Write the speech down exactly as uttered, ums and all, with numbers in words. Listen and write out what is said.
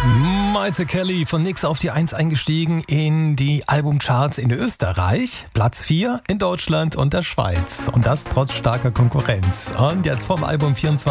Maite Kelly von Nix auf die eins eingestiegen in die Albumcharts in Österreich. Platz vier in Deutschland und der Schweiz. Und das trotz starker Konkurrenz. Und jetzt vom Album vierundzwanzig